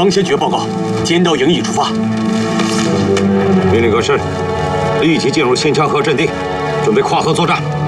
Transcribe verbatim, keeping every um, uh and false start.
方先觉报告，尖刀营已出发。 命令各师，立即进入新墙河阵地，准备跨河作战。